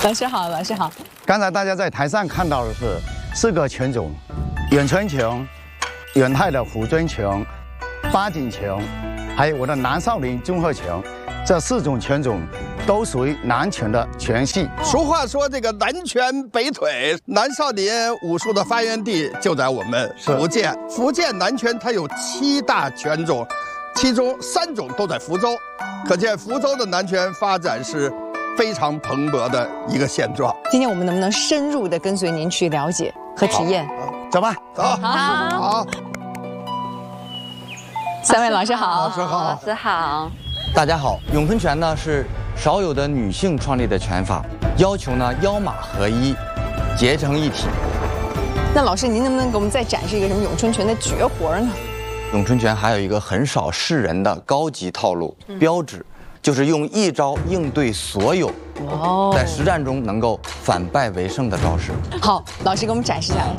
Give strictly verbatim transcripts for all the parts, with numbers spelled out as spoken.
老师好，老师好。 刚才大家在台上看到的是四个拳种：远程拳、远泰的虎尊拳、八景拳，还有我的南少林综合拳。这四种拳种都属于南拳的拳系。 俗话说，这个南拳北腿，南少林武术的发源地就在我们福建。福建南拳它有七大拳种，其中三种都在福州，可见福州的南拳发展是非常蓬勃的一个现状。 今天我们能不能深入的跟随您去了解和体验？ 走吧， 走， 好， 好。 三位老师好， 老师好， 老师好。 大家好，咏春拳呢是少有的女性创立的拳法，要求呢腰马合一，结成一体。 那老师，您能不能给我们再展示一个什么咏春拳的绝活呢？ 咏春拳还有一个很少示人的高级套路，标指，就是用一招应对所有， 哦， 在实战中能够反败为胜的招式。 好，老师给我们展示一下。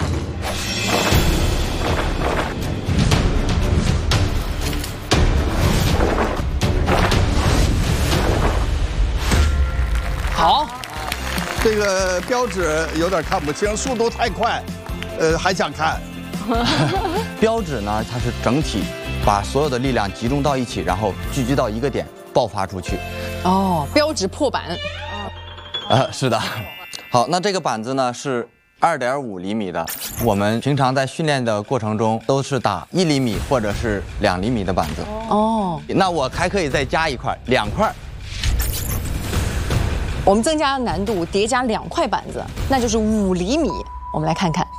好，这个标指有点看不清，速度太快，呃，还想看。 标指呢，它是整体把所有的力量集中到一起，然后聚集到一个点，爆发出去。 哦，标指破板。 呃，是的。好，那这个板子呢是二点五厘米的，我们平常在训练的过程中都是打一厘米或者是两厘米的板子。 哦， 那我还可以再加一块，两块。 我们增加难度，叠加两块板子，那就是五厘米。我们来看看。